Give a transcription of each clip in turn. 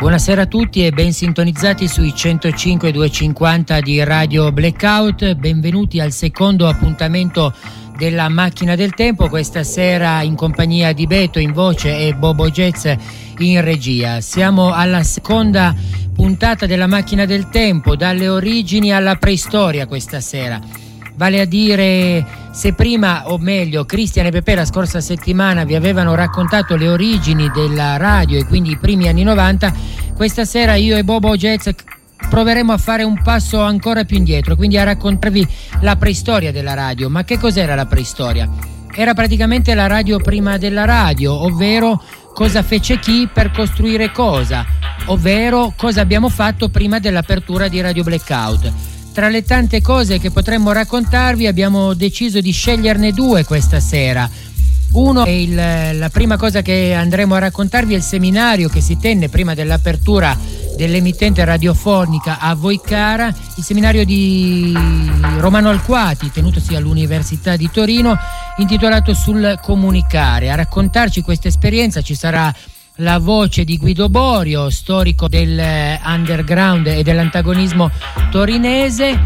Buonasera a tutti e ben sintonizzati sui 105 e 250 di Radio Blackout. Benvenuti al secondo appuntamento della Macchina del Tempo, questa sera in compagnia di Beto in voce e Bobo Jazz in regia. Siamo alla seconda puntata della Macchina del Tempo, dalle origini alla preistoria questa sera. Vale a dire, se prima, o meglio, Cristian e Pepe la scorsa settimana vi avevano raccontato le origini della radio e quindi i primi anni 90, questa sera io e Bobo Jazz proveremo a fare un passo ancora più indietro, quindi a raccontarvi la preistoria della radio. Ma che cos'era la preistoria? Era praticamente la radio prima della radio, ovvero cosa fece chi per costruire cosa, ovvero cosa abbiamo fatto prima dell'apertura di Radio Blackout. Tra le tante cose che potremmo raccontarvi abbiamo deciso di sceglierne due questa sera. Uno è la prima cosa che andremo a raccontarvi è il seminario che si tenne prima dell'apertura dell'emittente radiofonica a voi cara, il seminario di Romano Alquati, tenutosi all'Università di Torino, intitolato Sul comunicare. A raccontarci questa esperienza ci sarà la voce di Guido Borio, storico dell'underground e dell'antagonismo torinese,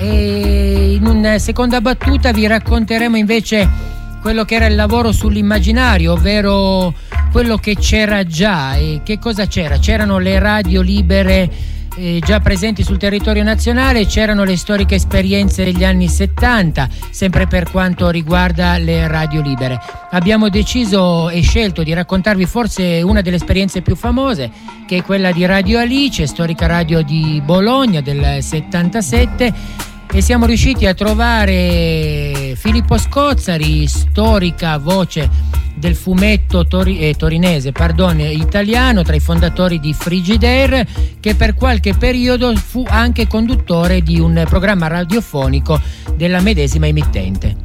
e in una seconda battuta vi racconteremo invece quello che era il lavoro sull'immaginario, ovvero quello che c'era già. E che cosa c'era? C'erano le radio libere già presenti sul territorio nazionale, c'erano le storiche esperienze degli anni 70, sempre per quanto riguarda le radio libere. Abbiamo deciso e scelto di raccontarvi forse una delle esperienze più famose, che è quella di Radio Alice, storica radio di Bologna del 77, e siamo riusciti a trovare Filippo Scozzari, storica voce del fumetto torinese, italiano, tra i fondatori di Frigidaire, che per qualche periodo fu anche conduttore di un programma radiofonico della medesima emittente.